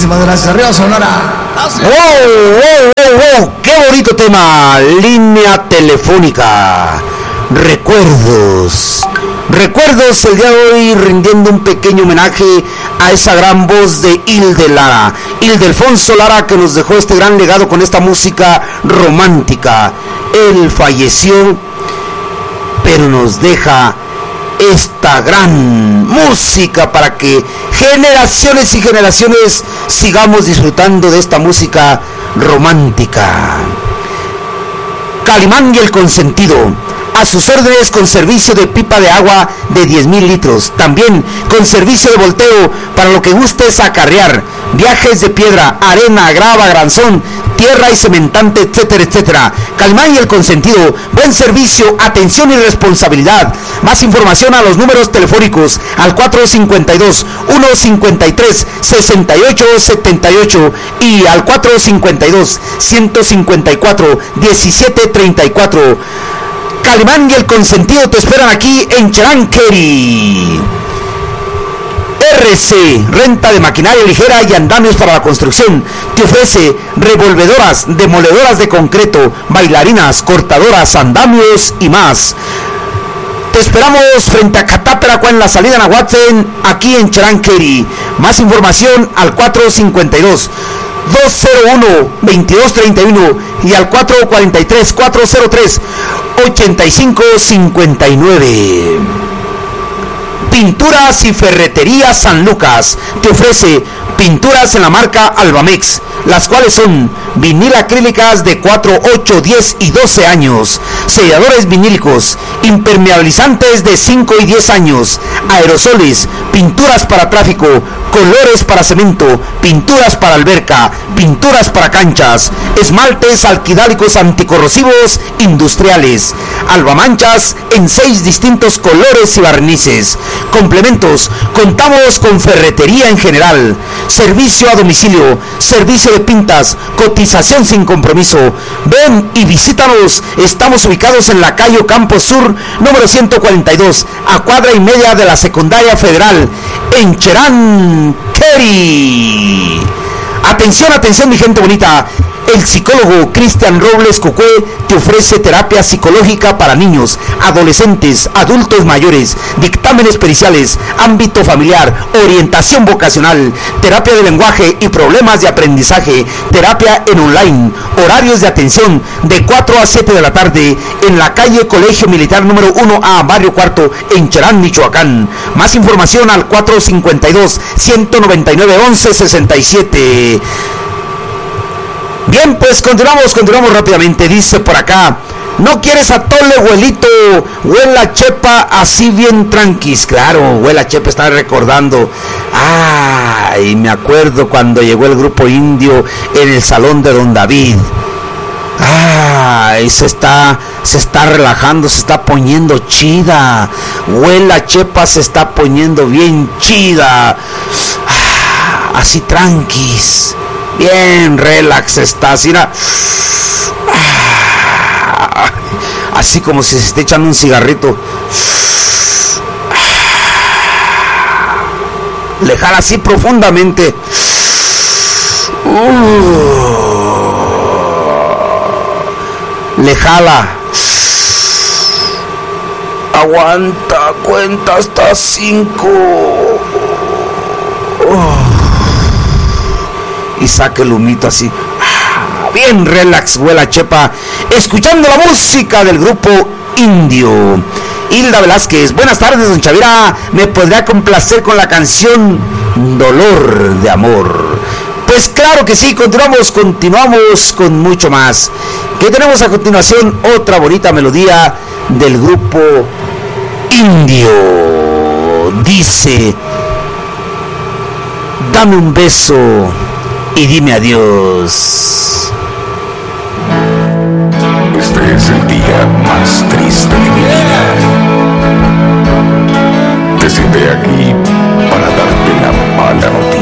Muchísimas gracias. Arriba Sonora. ¡Oh! ¡Qué bonito tema! Línea telefónica. Recuerdos. Recuerdos el día de hoy rindiendo un pequeño homenaje a esa gran voz de Hilde Lara. Ildefonso Lara, que nos dejó este gran legado con esta música romántica. Él falleció, pero nos deja esta gran música para que generaciones y generaciones sigamos disfrutando de esta música romántica. Calimán y el Consentido, a sus órdenes con servicio de pipa de agua de 10,000 litros, también con servicio de volteo para lo que gustes acarrear, viajes de piedra, arena, grava, granzón, tierra y cementante, etcétera, etcétera. Calimán y el Consentido, buen servicio, atención y responsabilidad. Más información a los números telefónicos al 452-153-6878 y al 452-154-1734. Calimán y el Consentido te esperan aquí en Cheranqueri. RC, renta de maquinaria ligera y andamios para la construcción. Te ofrece revolvedoras, demoledoras de concreto, bailarinas, cortadoras, andamios y más. Te esperamos frente a Cataperacuá en la salida a Nahuatzen, aquí en Cheranqueri. Más información al 452-201-2231 y al 443-403-8559. Pinturas y Ferretería San Lucas te ofrece pinturas en la marca Albamex, las cuales son vinil acrílicas de 4, 8, 10 y 12 años, selladores vinílicos, impermeabilizantes de 5 y 10 años, aerosoles, pinturas para tráfico, colores para cemento, pinturas para alberca, pinturas para canchas, esmaltes alquidálicos anticorrosivos industriales, albamanchas en 6 distintos colores y barnices. Complementos, contamos con ferretería en general, servicio a domicilio, servicio de pintas, cotización sin compromiso. Ven y visítanos, estamos ubicados en la calle Campo Sur, número 142, a cuadra y media de la Secundaria Federal, en Cheranqueri. Atención, atención mi gente bonita. El psicólogo Cristian Robles Cucue te ofrece terapia psicológica para niños, adolescentes, adultos mayores, dictámenes periciales, ámbito familiar, orientación vocacional, terapia de lenguaje y problemas de aprendizaje, terapia en online, horarios de atención de 4 a 7 de la tarde en la calle Colegio Militar número 1A, Barrio Cuarto, en Cherán, Michoacán. Más información al 452-199-1167. Bien, pues continuamos rápidamente. Dice por acá: ¿no quieres atole, abuelito? Huela chepa, así bien tranquis. Claro, huela chepa, estaba recordando. Ay, me acuerdo cuando llegó el grupo indio en el salón de Don David. Ay, se está relajando, se está poniendo chida. Huela chepa se está poniendo bien chida. Así tranquis. Bien relax está, así como si se esté echando un cigarrito. Le jala así profundamente. Le jala. Aguanta, cuenta hasta 5. Y saque el humito así. Bien relax, huela chepa. Escuchando la música del grupo indio. Hilda Velázquez: buenas tardes, don Chavira. ¿Me podría complacer con la canción Dolor de Amor? Pues claro que sí, continuamos con mucho más. ¿Qué tenemos a continuación? Otra bonita melodía del grupo indio. Dice: dame un beso y dime adiós. Este es el día más triste de mi vida. Te senté aquí para darte la mala noticia.